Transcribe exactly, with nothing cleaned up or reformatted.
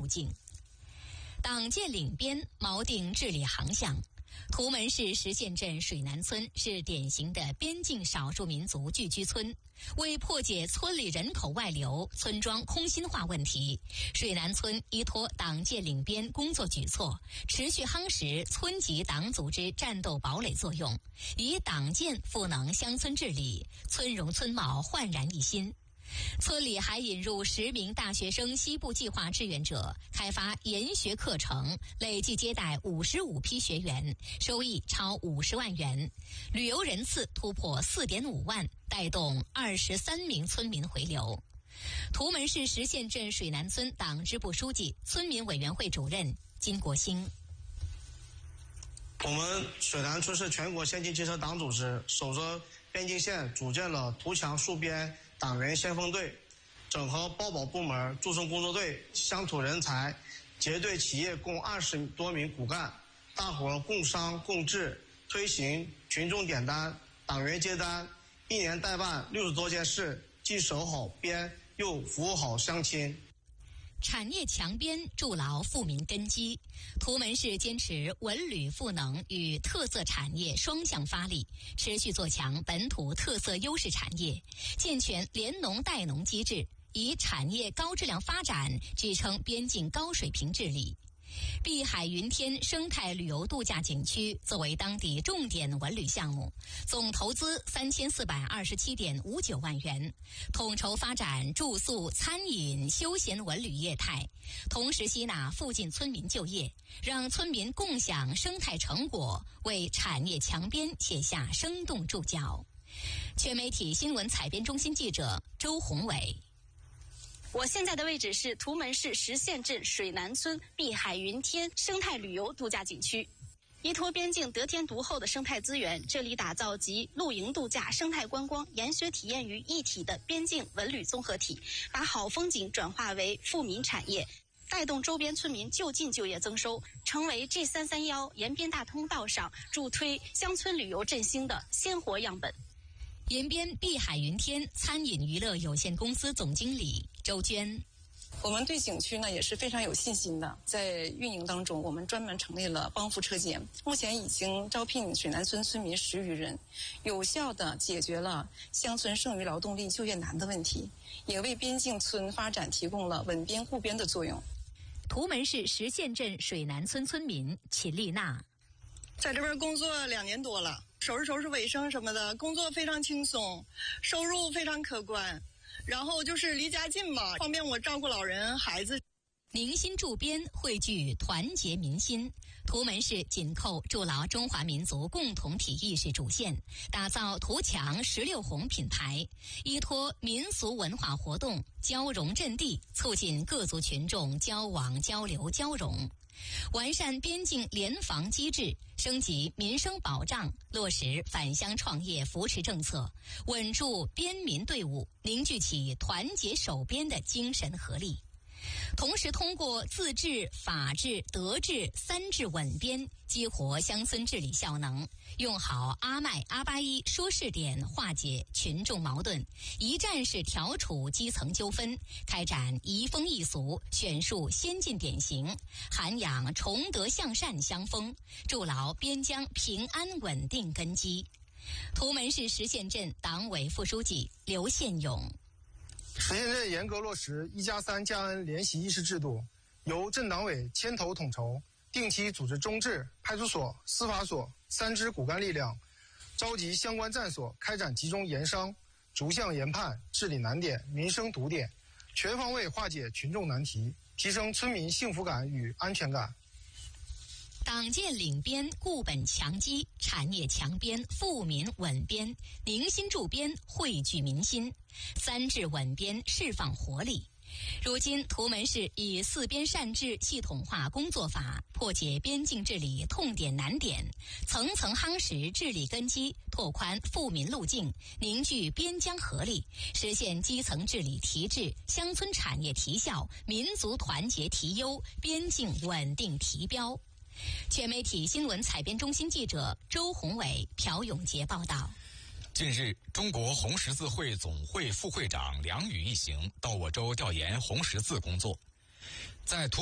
路径。党建领边，锚定治理航向。图门市石县镇水南村是典型的边境少数民族聚居村。为破解村里人口外流、村庄空心化问题，水南村依托党建领边工作举措，持续夯实村级党组织战斗堡垒作用，以党建赋能乡村治理，村容村貌焕然一新。村里还引入十名大学生西部计划志愿者，开发研学课程，累计接待五十五批学员，收益超五十万元，旅游人次突破四点五万，带动二十三名村民回流。图门市石县镇水南村党支部书记、村民委员会主任金国兴。 我们水南村是全国先进基层党组织，守着边境线组建了图强戍边党员先锋队，整合包保部门、驻村工作队、乡土人才，结对企业共二十多名骨干，大伙共商共治，推行群众点单、党员接单，一年代办六十多件事，既守好边，又服务好乡亲。 产业强边，筑牢富民根基。图门市坚持文旅赋能与特色产业双向发力，持续做强本土特色优势产业，健全联农带农机制，以产业高质量发展支撑边境高水平治理。碧海云天生态旅游度假景区作为当地重点文旅项目，总投资三千四百二十七点五九万元，统筹发展住宿、餐饮、休闲文旅业态，同时吸纳附近村民就业，让村民共享生态成果，为产业强边写下生动注脚。全媒体新闻采编中心记者周宏伟。 我现在的位置是图门市石县镇水南村碧海云天生态旅游度假景区。依托边境得天独厚的生态资源，这里打造集露营度假、生态观光、研学体验于一体的边境文旅综合体，把好风景转化为富民产业，带动周边村民就近就业增收，成为 G 三三一沿边大通道上助推乡村旅游振兴的鲜活样本。 延边碧海云天餐饮娱乐有限公司总经理周娟。 我们对景区呢也是非常有信心的，在运营当中我们专门成立了帮扶车间，目前已经招聘水南村村民十余人，有效地解决了乡村剩余劳动力就业难的问题，也为边境村发展提供了稳边护边的作用。 图门市石县镇水南村村民秦丽娜。 在这边工作两年多了，收拾收拾卫生什么的，工作非常轻松，收入非常可观，然后就是离家近嘛，方便我照顾老人孩子。 宁心驻边，汇聚团结民心。图门市紧扣筑牢中华民族共同体意识主线，打造图强十六红品牌，依托民俗文化活动交融阵地，促进各族群众交往交流交融。完善边境联防机制，升级民生保障，落实返乡创业扶持政策，稳住边民队伍，凝聚起团结守边的精神合力。同时通过自治、法治、德治三治稳边，激活乡村治理效能，用好阿麦阿巴一说试点，化解群众矛盾，一站式调处基层纠纷，开展移风易俗，选树先进典型，涵养崇德向善乡风，筑牢边疆平安稳定根基。图门市石县镇党委副书记刘宪勇。 石县镇严格落实一加三加 N 联席议事制度，由镇党委牵头统筹，定期组织中治、派出所、司法所三支骨干力量，召集相关站所开展集中研商，逐项研判治理难点、民生堵点，全方位化解群众难题，提升村民幸福感与安全感。 党建领边，固本强基，产业强边，富民稳边，宁心驻边，汇聚民心，三治稳边释放活力。如今图门市以四边善治系统化工作法破解边境治理痛点难点，层层夯实治理根基，拓宽富民路径，凝聚边疆合力，实现基层治理提质、乡村产业提效、民族团结提优、边境稳定提标。全媒体新闻采编中心记者周宏伟、朴永杰报道。 近日，中国红十字会总会副会长梁宇一行到我州调研红十字工作，在图